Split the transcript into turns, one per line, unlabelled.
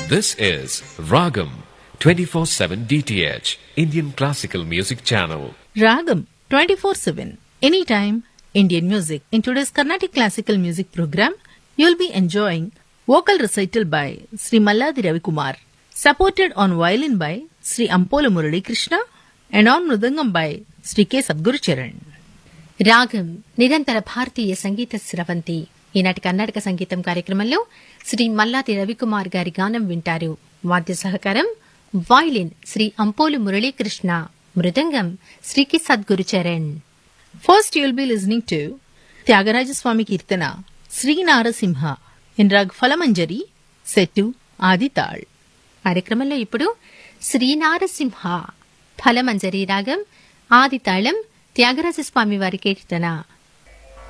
This is Ragam 24/7 DTH Indian Classical Music Channel.
Ragam 24/7 anytime Indian music. In today's Carnatic Classical Music program, you'll be enjoying vocal recital by Sri Malladi Ravikumar, supported on violin by Sri Ampola Murali Krishna and on mridangam by Sri K. Sadguru Charan.
రాగం నిరంతర భారతీయ సంగీత స్రవంతి. ఈనాటి కర్ణాటక సంగీతం కార్యక్రమంలో శ్రీ మల్లాది రవికుమార్ గారి గానం వింటారు. వాద్య సహకారం వాయిలిన్ శ్రీ అంపోలు మురళీకృష్ణ, మృదంగం శ్రీ కి Sadhguru Charan.
First, you'll be listening to Tyagaraja Swami Kirtana Sri Narasimha in Rag Falamanjari set to Adi Tal.
కార్యక్రమంలో ఇప్పుడు శ్రీ నారసింహ ఫలమంజరి రాగం ఆది తాళం త్యాగరాజస్వామి వారి కీర్తన.